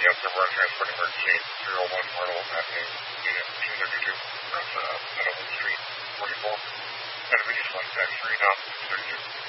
Yes, the run transport emergency 01 Myrtle Avenue, unit 232, that's Petalwood Street, 44. Got a video select tax 3 now, 632.